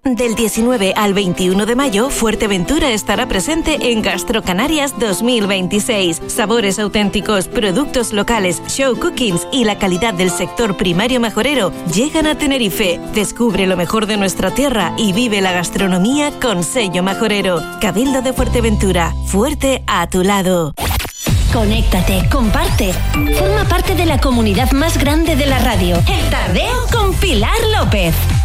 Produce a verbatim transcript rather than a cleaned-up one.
Del diecinueve al veintiuno de mayo, Fuerteventura estará presente en Gastrocanarias dos mil veintiséis. Sabores auténticos, productos locales, show cookings y la calidad del sector primario majorero llegan a Tenerife. Descubre lo mejor de nuestra tierra y vive la gastronomía con sello majorero. Cabildo de Fuerteventura, fuerte a tu lado. Conéctate, comparte. Forma parte de la comunidad más grande de la radio. El Tardeo con Pilar López.